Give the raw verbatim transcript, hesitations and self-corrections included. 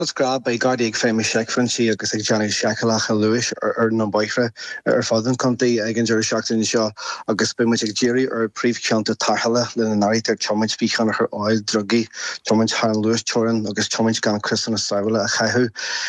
Was gra bei gardig féimi Shefransi agus ag Johnny Shakalach a Lewis ar ar no boifre ar fádan contaí agin ar seachtain seo agus be mu ag Jerry ar príomhceanta tarhala le na narit ar chomint bíchan ar oil drugi chomint han Lewis Choran agus chomint gan Christian Savala a chahu